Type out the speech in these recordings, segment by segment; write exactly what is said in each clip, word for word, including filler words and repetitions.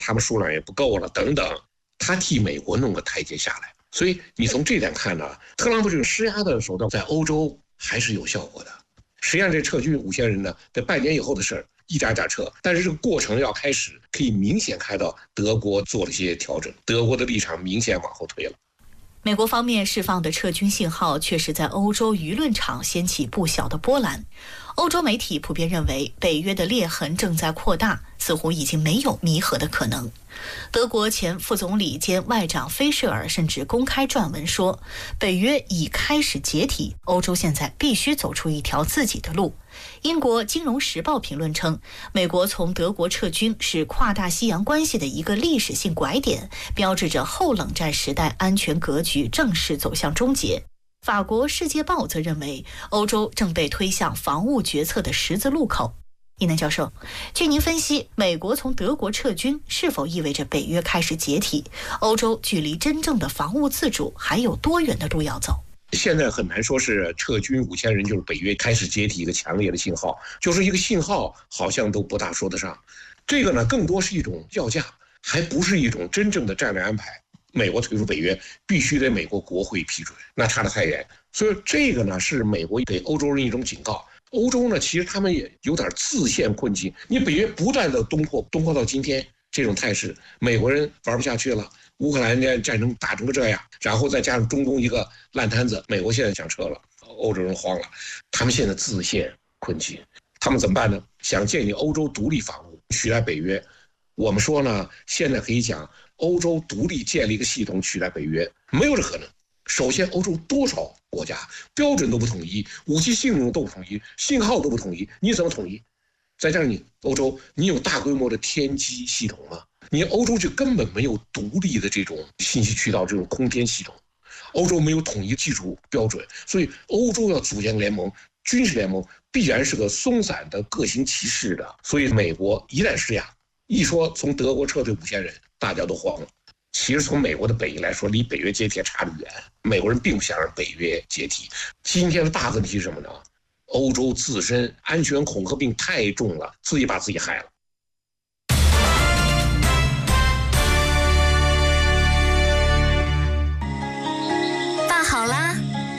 他们数量也不够了等等，他替美国弄个台阶下来。所以你从这点看呢，特朗普这种施压的手段在欧洲还是有效果的。实际上这撤军五千人呢，在半年以后的事儿，一点点撤，但是这个过程要开始，可以明显看到德国做了一些调整，德国的立场明显往后退了。 美国方面释放的撤军信号确实在欧洲舆论场掀起不小的波澜。欧洲媒体普遍认为，北约的裂痕正在扩大，似乎已经没有弥合的可能。德国前副总理兼外长菲舍尔甚至公开撰文说，北约已开始解体，欧洲现在必须走出一条自己的路。英国《金融时报》评论称，美国从德国撤军是跨大西洋关系的一个历史性拐点，标志着后冷战时代安全格局正式走向终结。法国《世界报》则认为，欧洲正被推向防务决策的十字路口。一南教授，据您分析，美国从德国撤军是否意味着北约开始解体？欧洲距离真正的防务自主还有多远的路要走？ 现在很难说是撤军五千人就是北约开始解体一个强烈的信号，就是一个信号好像都不大说得上。这个呢，更多是一种叫价，还不是一种真正的战略安排。美国退出北约必须得美国国会批准，那差得太远。所以这个呢，是美国给欧洲人一种警告。欧洲呢，其实他们也有点自陷困境。你北约不断的东扩，东扩到今天这种态势，美国人玩不下去了。乌克兰战争打成个这样，然后再加上中东一个烂摊子，美国现在想撤了，欧洲人慌了，他们现在自陷困境，他们怎么办呢？想建立欧洲独立防务，取代北约。我们说呢，现在可以讲，欧洲独立建立一个系统取代北约，没有这可能。首先，欧洲多少国家标准都不统一，武器性能都不统一，信号都不统一，你怎么统一？再加上你欧洲，你有大规模的天基系统吗？你欧洲就根本没有独立的这种信息渠道，这种空天系统，欧洲没有统一技术标准，所以欧洲要组建联盟，军事联盟必然是个松散的、各行其事的。所以美国一旦施压，一说从德国撤退五千人，大家都慌了。其实从美国的本意来说，离北约解体差得远，美国人并不想让北约解体。今天的大问题是什么呢？欧洲自身安全恐吓病太重了，自己把自己害了。 饭好啦。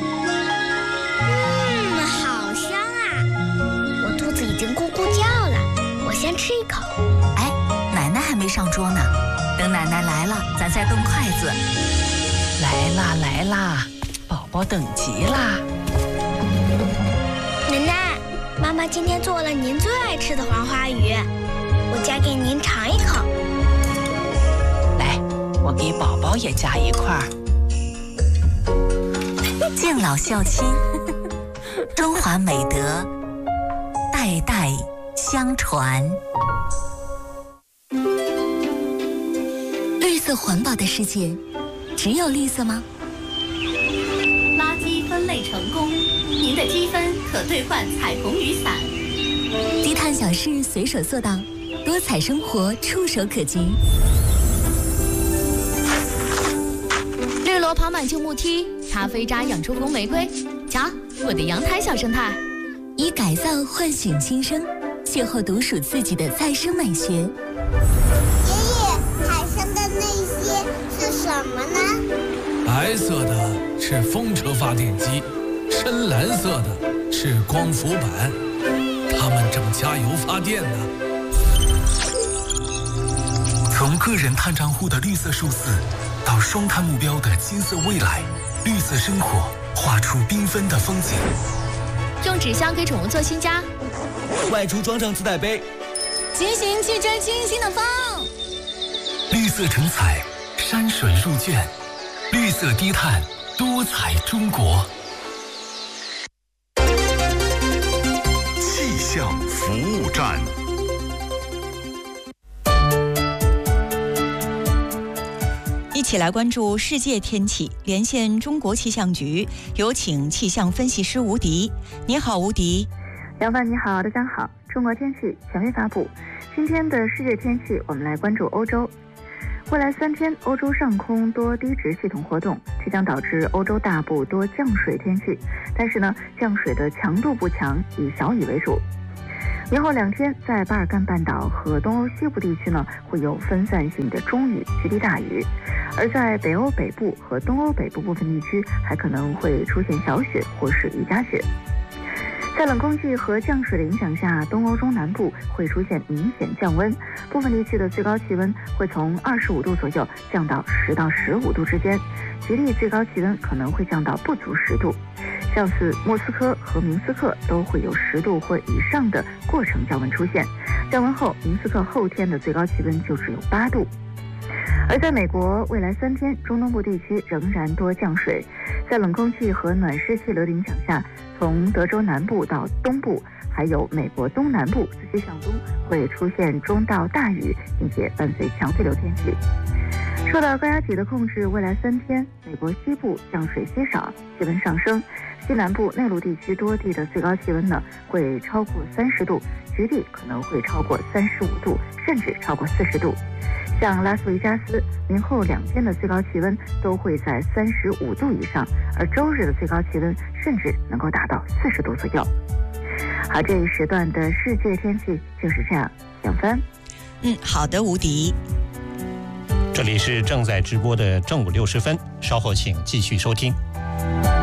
嗯，好香啊！我肚子已经咕咕叫了，我先吃一口。 哎，奶奶还没上桌呢，等奶奶来了，咱再动筷子。 来啦来啦，宝宝等急啦。 奶奶，妈妈今天做了您最爱吃的黄花鱼，我夹给您尝一口。 来，我给宝宝也夹一块儿。 敬老孝亲，中华美德，代代相传。绿色环保的世界，只有绿色吗？ 垃圾分类成功，您的积分可兑换彩虹雨伞。 低碳小事随手做到，多彩生活触手可及。 绿萝跑满旧木梯，咖啡渣养出红玫瑰。瞧，我的阳台小生态。 以改造唤醒新生，邂逅独属自己的再生美学。 爷爷，海上的那些是什么呢？ 白色的是风车发电机，深蓝色的是光伏板，它们正加油发电呢。 从个人碳账户的绿色数字，到双碳目标的金色未来，绿色生活画出缤纷的风景。 用纸箱给宠物做新家， 外出装上自带杯， 骑行汽车清新的风。 绿色成彩，山水入卷，绿色低碳，多彩中国。 气象服务站。 一起来关注世界天气，连线中国气象局，有请气象分析师吴迪。你好，吴迪。 杨帆你好，大家好。中国天气权威发布，今天的世界天气，我们来关注欧洲。未来三天，欧洲上空多低值系统活动，这将导致欧洲大部多降水天气，但是呢，降水的强度不强，以小雨为主。 明后两天，在巴尔干半岛和东欧西部地区呢，会有分散性的中雨，局地大雨；而在北欧北部和东欧北部部分地区，还可能会出现小雪或是雨夹雪。在冷空气和降水的影响下，东欧中南部会出现明显降温，部分地区的最高气温会从二十五度左右降到十到十五度之间，局地最高气温可能会降到不足十度。像是莫斯科和明斯克都会有十度或以上的过程降温出现，降温后，明斯克后天的最高气温就只有八度。而在美国，未来三天，中东部地区仍然多降水，在冷空气和暖湿气流的影响下，从德州南部到东部，还有美国东南部自西向东会出现中到大雨，并且伴随强对流天气。受到高压脊的控制，未来三天，美国西部降水稀少，气温上升。西南部内陆地区多地的最高气温呢会超过三十度，局地可能会超过三十五度，甚至超过四十度。像拉斯维加斯，明后两天的最高气温都会在三十五度以上，而周日的最高气温甚至能够达到四十度左右。好，这一时段的世界天气就是这样。小帆， 嗯，好的，无敌。 这里是正在直播的正午六十分，稍后请继续收听。